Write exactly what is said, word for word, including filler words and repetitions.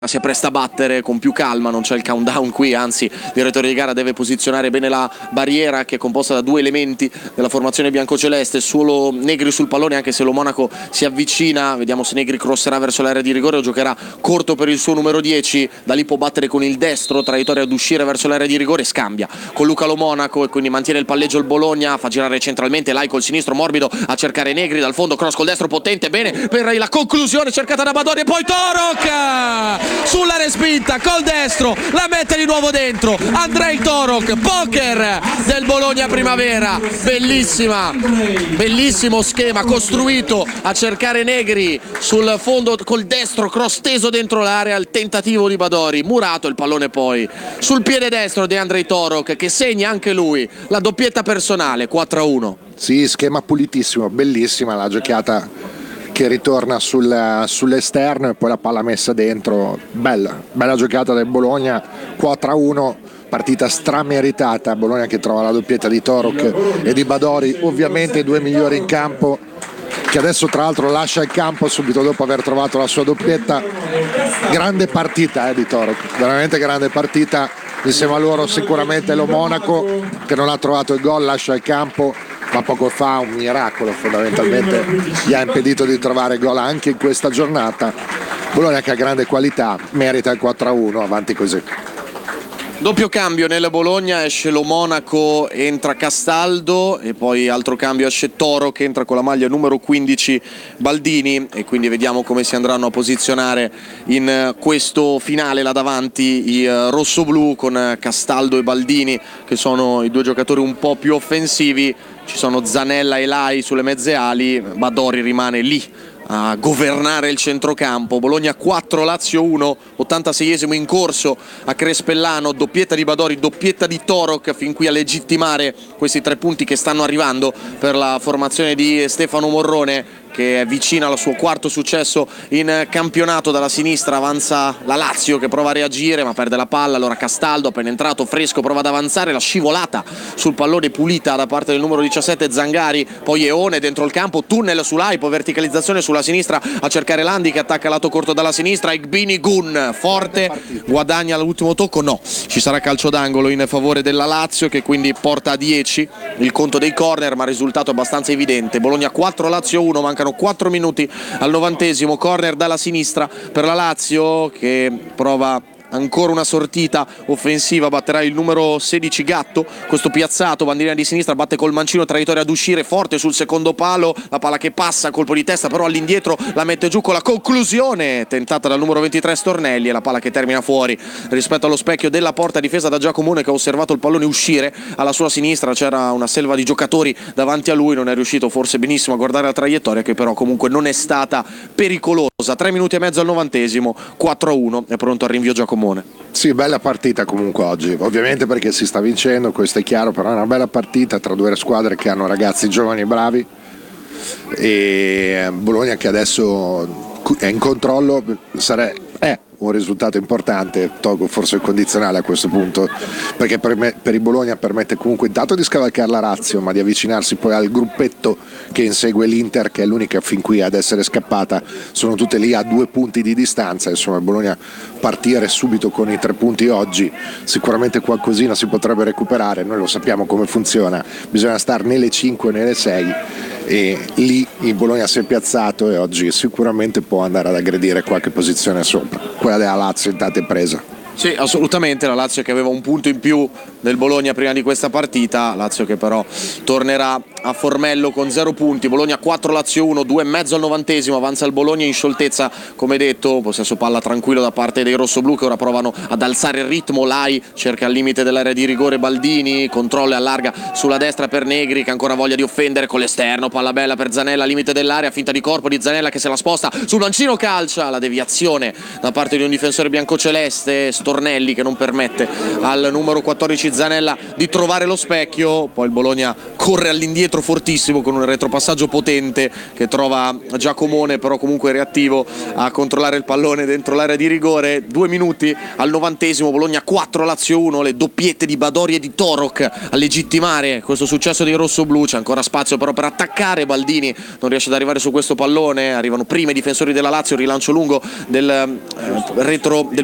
si presta a battere con più calma, non c'è il countdown qui, anzi il direttore di gara deve posizionare bene la barriera, che è composta da due elementi della formazione biancoceleste. Solo Negri sul pallone, anche se lo Monaco si avvicina. Vediamo se Negri crosserà verso l'area di rigore o giocherà corto per il suo numero dieci. Da lì può battere con il destro, traiettoria ad uscire verso l'area di rigore, scambia con Luca Lo Monaco e quindi mantiene il palleggio il Bologna. Fa girare centralmente Lai col sinistro morbido a cercare Negri dal fondo, cross col destro potente, bene per la conclusione cercata da Badori e poi Torok sulla respinta col destro, la mette di nuovo dentro Andrei Torok. Poker del Bologna Primavera, bellissima, bellissimo schema costruito a cercare Negri sul fondo col destro, cross teso dentro l'area, il tentativo di Badori, murato il pallone poi sul piede destro di Andrei Torok, che segna anche lui la doppietta personale. Quattro a uno. Sì, schema pulitissimo, bellissima la giocata che ritorna sul, sull'esterno e poi la palla messa dentro. Bella, bella giocata del Bologna. Quattro a uno, partita strameritata. Bologna che trova la doppietta di Torok e di Badori, ovviamente i due migliori in campo, che adesso tra l'altro lascia il campo subito dopo aver trovato la sua doppietta. Grande partita eh, di Torok, veramente grande partita. Insieme a loro sicuramente Lo Monaco, che non ha trovato il gol, lascia il campo, ma poco fa un miracolo fondamentalmente gli ha impedito di trovare gol anche in questa giornata. Bologna che ha grande qualità, merita il quattro a uno, avanti così. Doppio cambio nel Bologna, esce Lo Monaco, entra Castaldo e poi altro cambio, esce Toro che entra con la maglia numero quindici Baldini, e quindi vediamo come si andranno a posizionare in questo finale là davanti i rossoblù, con Castaldo e Baldini che sono i due giocatori un po' più offensivi. Ci sono Zanella e Lai sulle mezze ali, Badori rimane lì a governare il centrocampo. Bologna quattro, Lazio uno, ottantaseiesimo in corso a Crespellano, doppietta di Badori, doppietta di Torok, fin qui a legittimare questi tre punti che stanno arrivando per la formazione di Stefano Morrone, che è vicina al suo quarto successo in campionato. Dalla sinistra avanza la Lazio che prova a reagire ma perde la palla, allora Castaldo appena entrato fresco prova ad avanzare, la scivolata sul pallone pulita da parte del numero diciassette Zangari, poi Eone dentro il campo, tunnel su Laipo, verticalizzazione sulla sinistra a cercare Landi che attacca lato corto dalla sinistra, Igbini Gun forte, guadagna l'ultimo tocco, no, ci sarà calcio d'angolo in favore della Lazio che quindi porta a dieci il conto dei corner, ma il risultato abbastanza evidente. Bologna quattro, Lazio uno, mancano quattro minuti al novantesimo, corner dalla sinistra per la Lazio che prova ancora una sortita offensiva, batterà il numero sedici Gatto, questo piazzato, bandierina di sinistra, batte col mancino, traiettoria ad uscire, forte sul secondo palo, la palla che passa, colpo di testa però all'indietro, la mette giù con la conclusione tentata dal numero ventitré Stornelli, e la palla che termina fuori rispetto allo specchio della porta difesa da Giacomone, che ha osservato il pallone uscire alla sua sinistra. C'era una selva di giocatori davanti a lui, non è riuscito forse benissimo a guardare la traiettoria, che però comunque non è stata pericolosa. Tre minuti e mezzo al novantesimo, quattro a uno, è pronto al rinvio Giacomone. Sì, bella partita comunque oggi, ovviamente perché si sta vincendo, questo è chiaro, però è una bella partita tra due squadre che hanno ragazzi giovani e bravi, e Bologna che adesso è in controllo, sare- è un risultato importante, tolgo forse il condizionale a questo punto, perché per, me, per il Bologna permette comunque intanto di scavalcare la Lazio, ma di avvicinarsi poi al gruppetto che insegue l'Inter, che è l'unica fin qui ad essere scappata, sono tutte lì a due punti di distanza. Insomma, il Bologna partire subito con i tre punti oggi, sicuramente qualcosina si potrebbe recuperare, noi lo sappiamo come funziona, bisogna stare nelle cinque, nelle sei, e lì il Bologna si è piazzato e oggi sicuramente può andare ad aggredire qualche posizione sopra. Quella della Lazio intanto è presa. Sì, assolutamente, la Lazio che aveva un punto in più del Bologna prima di questa partita, Lazio che però tornerà a Formello con zero punti. Bologna quattro, Lazio uno, due e mezzo al novantesimo, avanza il Bologna in scioltezza, come detto, possesso palla tranquillo da parte dei rossoblù che ora provano ad alzare il ritmo. Lai cerca al limite dell'area di rigore Baldini, controlla e allarga sulla destra per Negri che ha ancora voglia di offendere con l'esterno, palla bella per Zanella, limite dell'area, finta di corpo di Zanella che se la sposta sul mancino, calcia, la deviazione da parte di un difensore biancoceleste. Tornelli che non permette al numero quattordici Zanella di trovare lo specchio, poi il Bologna corre all'indietro fortissimo con un retropassaggio potente che trova Giacomone, però comunque reattivo a controllare il pallone dentro l'area di rigore. Due minuti al novantesimo, Bologna quattro Lazio uno, le doppiette di Badori e di Torok a legittimare questo successo dei rossoblù. C'è ancora spazio però per attaccare, Baldini non riesce ad arrivare su questo pallone, arrivano prima i difensori della Lazio, rilancio lungo del eh, retro del